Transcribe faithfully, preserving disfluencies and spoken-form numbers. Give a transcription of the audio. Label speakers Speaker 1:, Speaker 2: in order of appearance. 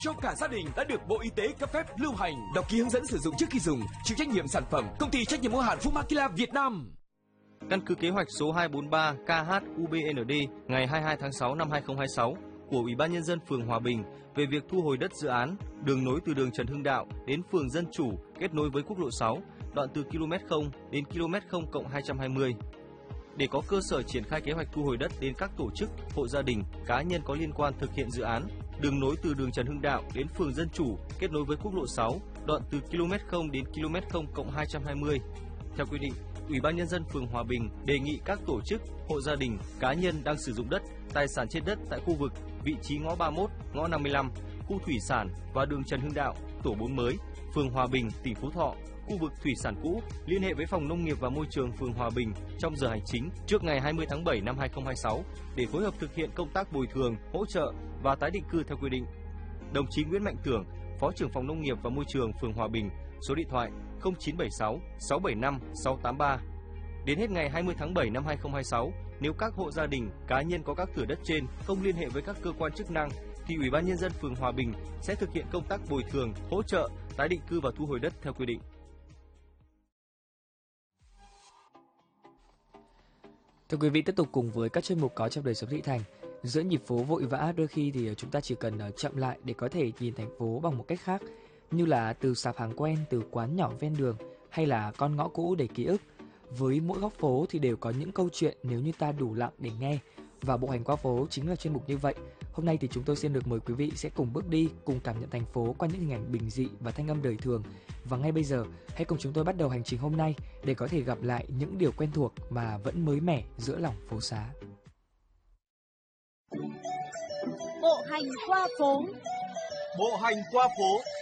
Speaker 1: cho cả gia đình đã được Bộ Y tế cấp phép lưu hành. Đọc ký hướng dẫn sử dụng trước khi dùng. Chịu trách nhiệm sản phẩm công ty trách nhiệm hữu hạn Fumakila Việt Nam.
Speaker 2: Căn cứ kế hoạch số hai bốn ba K H U B N D ngày hai mươi hai tháng sáu năm hai nghìn không trăm hai mươi sáu của Ủy ban Nhân dân phường Hòa Bình về việc thu hồi đất dự án đường nối từ đường Trần Hưng Đạo đến phường Dân Chủ kết nối với quốc lộ sáu, đoạn từ km không đến km không cộng hai trăm hai mươi. Để có cơ sở triển khai kế hoạch thu hồi đất đến các tổ chức, hộ gia đình, cá nhân có liên quan thực hiện dự án đường nối từ đường Trần Hưng Đạo đến phường Dân Chủ kết nối với quốc lộ sáu, đoạn từ km không đến km không cộng hai trăm hai mươi. Theo quy định, Ủy ban Nhân dân phường Hòa Bình đề nghị các tổ chức, hộ gia đình, cá nhân đang sử dụng đất, tài sản trên đất tại khu vực vị trí ngõ ba mươi mốt, ngõ năm mươi lăm, khu thủy sản và đường Trần Hưng Đạo, tổ bốn mới, phường Hòa Bình, tỉnh Phú Thọ, khu vực thủy sản cũ, liên hệ với Phòng Nông nghiệp và Môi trường phường Hòa Bình trong giờ hành chính trước ngày hai mươi tháng bảy năm hai nghìn không trăm hai mươi sáu để phối hợp thực hiện công tác bồi thường, hỗ trợ và tái định cư theo quy định. Đồng chí Nguyễn Mạnh Tưởng, Phó trưởng Phòng Nông nghiệp và Môi trường phường Hòa Bình, số điện thoại không chín bảy sáu sáu bảy năm sáu tám ba. Đến hết ngày hai mươi tháng bảy năm hai nghìn không trăm hai mươi sáu, nếu các hộ gia đình, cá nhân có các thửa đất trên không liên hệ với các cơ quan chức năng, thì Ủy ban Nhân dân phường Hòa Bình sẽ thực hiện công tác bồi thường, hỗ trợ, tái định cư và thu hồi đất theo quy định.
Speaker 3: Thưa quý vị, tiếp tục cùng với các chuyên mục có trong đời sống thị thành. Giữa nhịp phố vội vã, đôi khi thì chúng ta chỉ cần chậm lại để có thể nhìn thành phố bằng một cách khác, như là từ sạp hàng quen, từ quán nhỏ ven đường hay là con ngõ cũ đầy ký ức. Với mỗi góc phố thì đều có những câu chuyện nếu như ta đủ lặng để nghe. Và bộ hành qua phố chính là chuyên mục như vậy. Hôm nay thì chúng tôi xin được mời quý vị sẽ cùng bước đi, cùng cảm nhận thành phố qua những hình ảnh bình dị và thanh âm đời thường. Và ngay bây giờ, hãy cùng chúng tôi bắt đầu hành trình hôm nay để có thể gặp lại những điều quen thuộc mà vẫn mới mẻ giữa lòng phố xá.
Speaker 4: Bộ hành qua phố.
Speaker 1: Bộ hành qua phố.